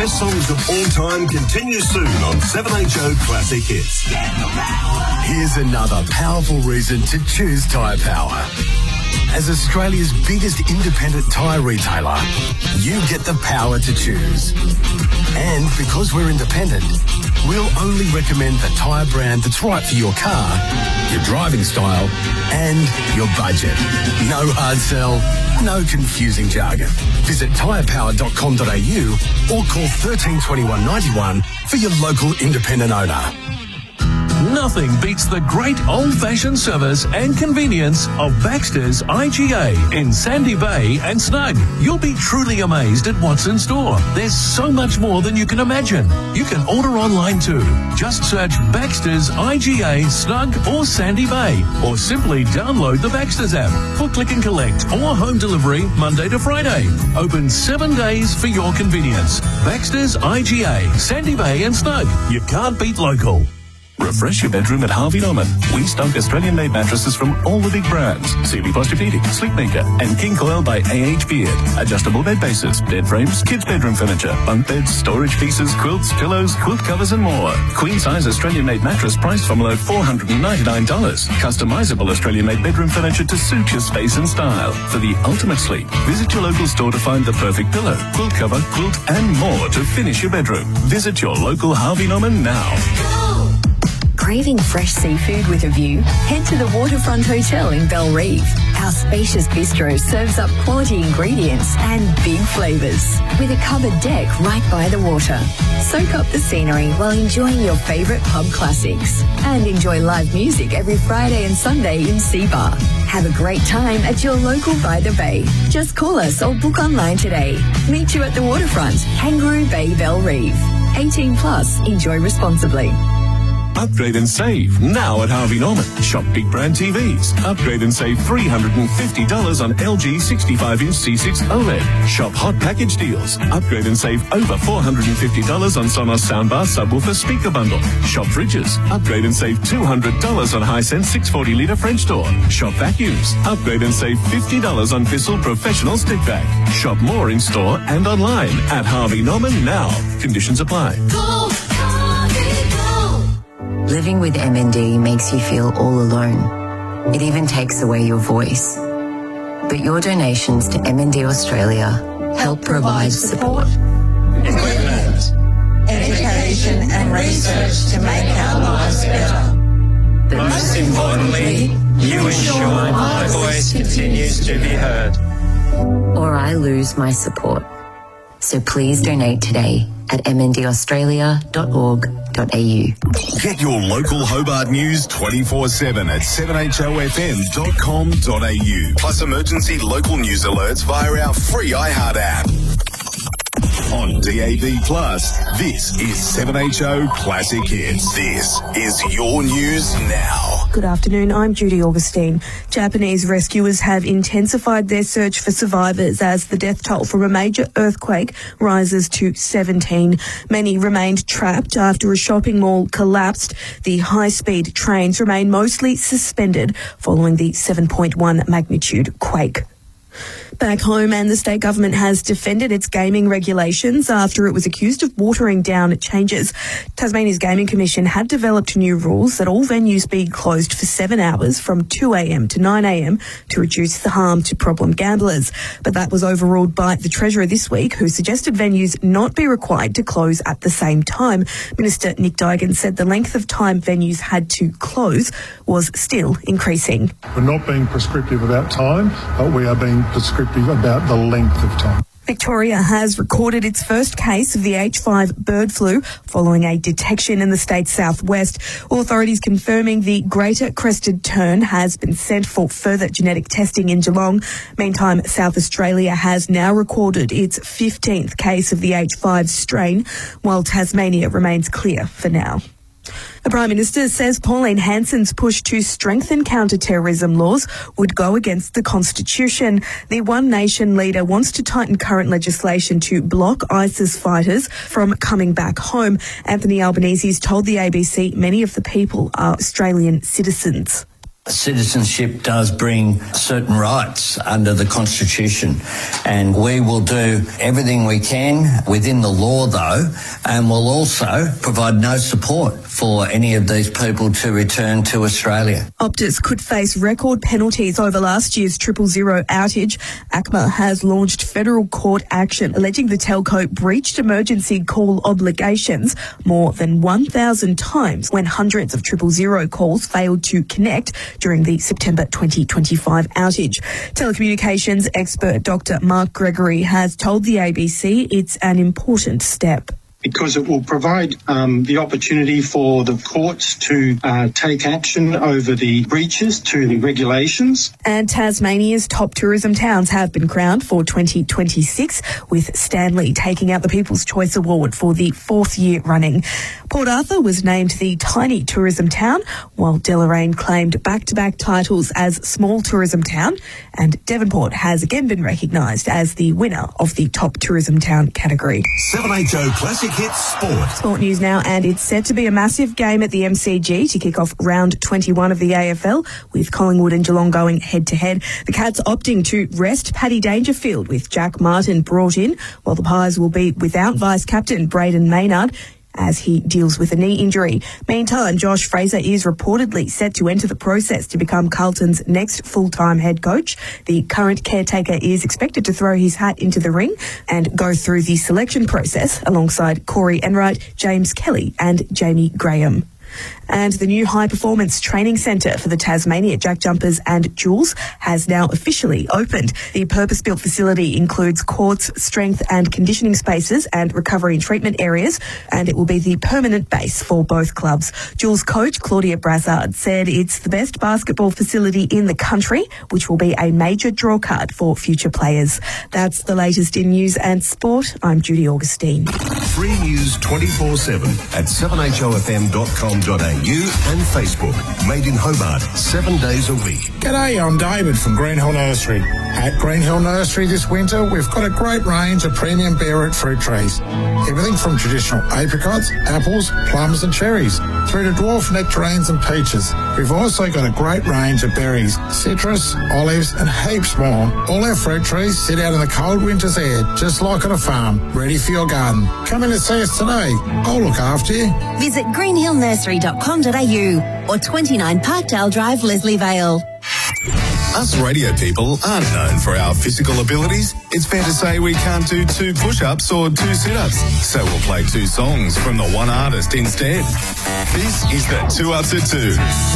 best songs of all time continues soon on 7HO Classic Hits. Here's another powerful reason to choose Tyre Power. As Australia's biggest independent tyre retailer, you get the power to choose. And because we're independent, we'll only recommend the tyre brand that's right for your car, your driving style, and your budget. No hard sell, no confusing jargon. Visit tyrepower.com.au or call 13 21 91 for your local independent owner. Nothing beats the great old-fashioned service and convenience of Baxter's IGA in Sandy Bay and Snug. You'll be truly amazed at what's in store. There's so much more than you can imagine. You can order online too. Just search Baxter's IGA, Snug or Sandy Bay, or simply download the Baxter's app for click and collect or home delivery Monday to Friday. Open 7 days for your convenience. Baxter's IGA, Sandy Bay and Snug. You can't beat local. Refresh your bedroom at Harvey Norman. We stock Australian-made mattresses from all the big brands. Sealy Posturepedic, Sleepmaker, and King Coil by A.H. Beard. Adjustable bed bases, bed frames, kids' bedroom furniture, bunk beds, storage pieces, quilts, pillows, quilt covers, and more. Queen-size Australian-made mattress priced from below $499. Customizable Australian-made bedroom furniture to suit your space and style. For the ultimate sleep, visit your local store to find the perfect pillow, quilt cover, quilt, and more to finish your bedroom. Visit your local Harvey Norman now. Craving fresh seafood with a view? Head to the Waterfront Hotel in Bellreeve. Our spacious bistro serves up quality ingredients and big flavours with a covered deck right by the water. Soak up the scenery while enjoying your favourite pub classics and enjoy live music every Friday and Sunday in Sea-Bar. Have a great time at your local By the Bay. Just call us or book online today. Meet you at the Waterfront, Kangaroo Bay, Bellreeve. 18 plus. Enjoy responsibly. Upgrade and save now at Harvey Norman. Shop big brand TVs. Upgrade and save $350 on LG 65-inch C6 OLED. Shop hot package deals. Upgrade and save over $450 on Sonos soundbar subwoofer speaker bundle. Shop fridges. Upgrade and save $200 on Hisense 640-litre French door. Shop vacuums. Upgrade and save $50 on Bissell professional stick vac. Shop more in store and online at Harvey Norman now. Conditions apply. Living with MND makes you feel all alone. It even takes away your voice. But your donations to MND Australia help provide support, equipment, education and research to make our lives better. But most importantly, you ensure my voice continues to be heard. Or I lose my support. So please donate today at mndaustralia.org.au. Get your local Hobart news 24/7 at 7hofm.com.au. Plus emergency local news alerts via our free iHeart app. On DAB+, this is 7HO Classic Hits. This is your news now. Good afternoon, I'm Judy Augustine. Japanese rescuers have intensified their search for survivors as the death toll from a major earthquake rises to 17. Many remained trapped after a shopping mall collapsed. The high-speed trains remain mostly suspended following the 7.1 magnitude quake. Back home, and the state government has defended its gaming regulations after it was accused of watering down changes. Tasmania's Gaming Commission had developed new rules that all venues be closed for 7 hours from 2 a.m. to 9 a.m. to reduce the harm to problem gamblers. But that was overruled by the Treasurer this week, who suggested venues not be required to close at the same time. Minister Nick Duigan said the length of time venues had to close was still increasing. We're not being prescriptive about time, but we are being prescriptive about the length of time. Victoria has recorded its first case of the H5 bird flu following a detection in the state's southwest. Authorities confirming the greater crested tern has been sent for further genetic testing in Geelong. Meantime, South Australia has now recorded its 15th case of the H5 strain, while Tasmania remains clear for now. The Prime Minister says Pauline Hanson's push to strengthen counter-terrorism laws would go against the Constitution. The One Nation leader wants to tighten current legislation to block ISIS fighters from coming back home. Anthony Albanese has told the ABC many of the people are Australian citizens. Citizenship does bring certain rights under the Constitution, and we will do everything we can within the law, though, and we'll also provide no support for any of these people to return to Australia. Optus could face record penalties over last year's 000 outage. ACMA has launched federal court action alleging the telco breached emergency call obligations more than 1,000 times when hundreds of 000 calls failed to connect during the September 2025 outage. Telecommunications expert Dr. Mark Gregory has told the ABC it's an important step. Because it will provide the opportunity for the courts to take action over the breaches to the regulations. And Tasmania's top tourism towns have been crowned for 2026, with Stanley taking out the People's Choice Award for the 4th year running. Port Arthur was named the Tiny Tourism Town, while Deloraine claimed back-to-back titles as Small Tourism Town, and Devonport has again been recognised as the winner of the Top Tourism Town category. 7HO Classic Hits Sport. Sport news now, and it's set to be a massive game at the MCG to kick off round 21 of the AFL, with Collingwood and Geelong going head-to-head. The Cats opting to rest Paddy Dangerfield with Jack Martin brought in, while the Pies will be without vice-captain Braden Maynard as he deals with a knee injury. Meantime, Josh Fraser is reportedly set to enter the process to become Carlton's next full-time head coach. The current caretaker is expected to throw his hat into the ring and go through the selection process alongside Corey Enright, James Kelly and Jamie Graham. And the new high-performance training centre for the Tasmania Jack Jumpers and Jules has now officially opened. The purpose-built facility includes courts, strength and conditioning spaces and recovery and treatment areas, and it will be the permanent base for both clubs. Jules coach Claudia Brassard said it's the best basketball facility in the country, which will be a major drawcard for future players. That's the latest in news and sport. I'm Judy Augustine. Free news 24/7 at 7hofm.com.au and Facebook. Made in Hobart 7 days a week. G'day, I'm David from Greenhill Nursery. At Greenhill Nursery this winter, we've got a great range of premium bare-root fruit trees. Everything from traditional apricots, apples, plums and cherries, through to dwarf nectarines and peaches. We've also got a great range of berries, citrus, olives and heaps more. All our fruit trees sit out in the cold winter's air, just like on a farm, ready for your garden. Come in and see us today. I'll look after you. Visit greenhillnursery.com.au or 29 Parkdale Drive, Leslie Vale. Us radio people aren't known for our physical abilities. It's fair to say we can't do 2 push-ups or 2 sit-ups. So we'll play 2 songs from the one artist instead. This is the 2 Ups at 2.